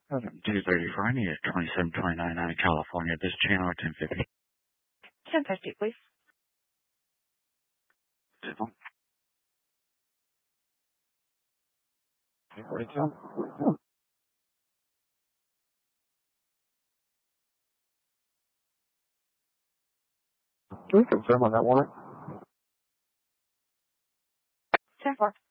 2:30 Friday at 2729 out of California. This channel 1050. 1050, please. Civil. 42. Can we confirm on that warrant? 10-4.